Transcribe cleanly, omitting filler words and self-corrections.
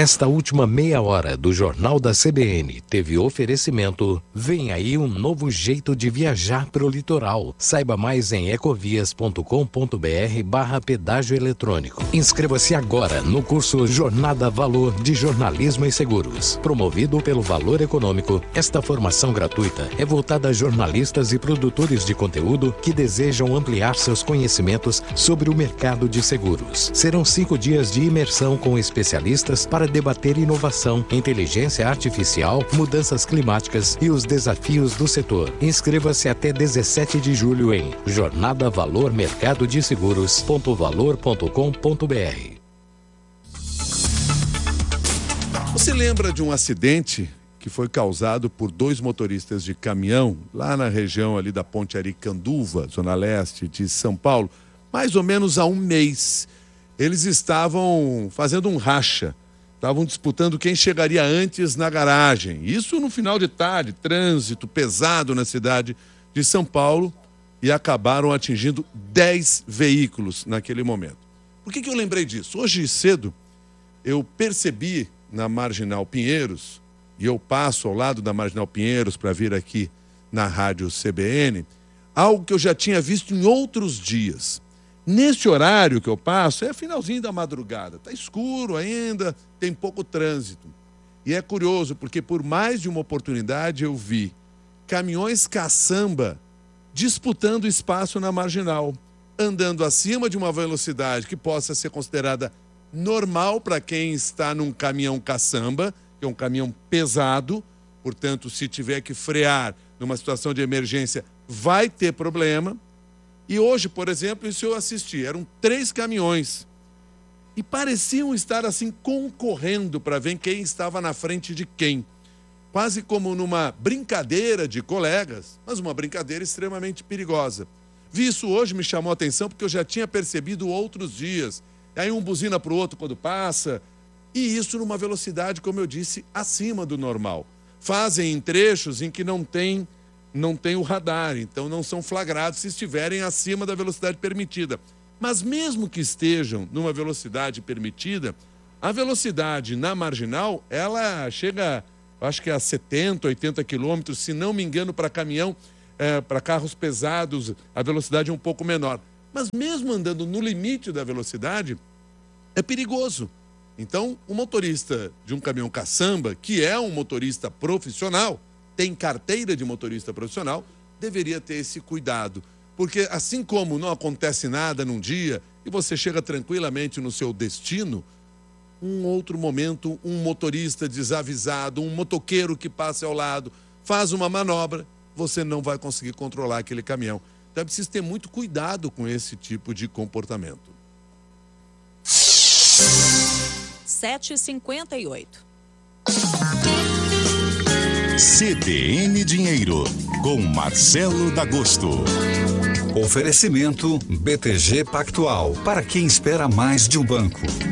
Esta última meia hora do Jornal da CBN teve oferecimento. Vem aí um novo jeito de viajar pro litoral. Saiba mais em ecovias.com.br/pedágio eletrônico. Inscreva-se agora no curso Jornada Valor de Jornalismo e Seguros. Promovido pelo Valor Econômico, esta formação gratuita é voltada a jornalistas e produtores de conteúdo que desejam ampliar seus conhecimentos sobre o mercado de seguros. Serão 5 dias de imersão com especialistas para debater inovação, inteligência artificial, mudanças climáticas e os desafios do setor. Inscreva-se até 17 de julho em Jornada Valor Mercado de Seguros.valor.com.br. Você lembra de um acidente que foi causado por 2 motoristas de caminhão lá na região ali da Ponte Aricanduva, zona leste de São Paulo, mais ou menos há um mês. Eles estavam fazendo um racha, estavam disputando quem chegaria antes na garagem. Isso no final de tarde, trânsito pesado na cidade de São Paulo, e acabaram atingindo 10 veículos naquele momento. Por que eu lembrei disso? Hoje cedo eu percebi na Marginal Pinheiros, e eu passo ao lado da Marginal Pinheiros para vir aqui na Rádio CBN, algo que eu já tinha visto em outros dias. Nesse horário que eu passo, é finalzinho da madrugada, está escuro ainda, tem pouco trânsito. E é curioso, porque por mais de uma oportunidade eu vi caminhões caçamba disputando espaço na Marginal, andando acima de uma velocidade que possa ser considerada normal para quem está num caminhão caçamba, que é um caminhão pesado, portanto, se tiver que frear numa situação de emergência, vai ter problema. E hoje, por exemplo, isso eu assisti, eram 3 caminhões e pareciam estar assim concorrendo para ver quem estava na frente de quem. Quase como numa brincadeira de colegas, mas uma brincadeira extremamente perigosa. Vi isso hoje, me chamou a atenção porque eu já tinha percebido outros dias. Aí um buzina para o outro quando passa, e isso numa velocidade, como eu disse, acima do normal. Fazem em trechos em que não tem o radar, então não são flagrados se estiverem acima da velocidade permitida. Mas mesmo que estejam numa velocidade permitida, a velocidade na Marginal, ela chega, acho que a 70, 80 quilômetros, se não me engano, para caminhão, para carros pesados, a velocidade é um pouco menor. Mas mesmo andando no limite da velocidade, é perigoso. Então, o motorista de um caminhão caçamba, que é um motorista profissional, tem carteira de motorista profissional, deveria ter esse cuidado. Porque assim como não acontece nada num dia e você chega tranquilamente no seu destino, um outro momento, um motorista desavisado, um motoqueiro que passa ao lado, faz uma manobra, você não vai conseguir controlar aquele caminhão. Então é preciso ter muito cuidado com esse tipo de comportamento. 7h58. CBN Dinheiro, com Marcelo D'Agosto. Oferecimento BTG Pactual, para quem espera mais de um banco.